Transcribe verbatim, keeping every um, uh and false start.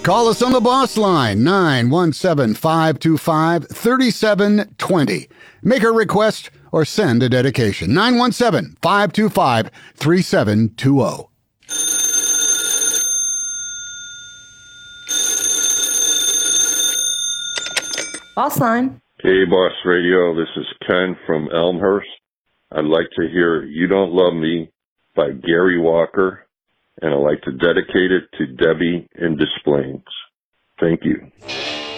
Call us on the boss line, nine one seven, five two five, three seven two zero. Make a request or send a dedication, nine one seven, five two five, three seven two zero. Boss line. Hey, Boss Radio. This is Ken from Elmhurst. I'd like to hear You Don't Love Me by Gary Walker, and I'd like to dedicate it to Debbie in Des Plaines. Thank you.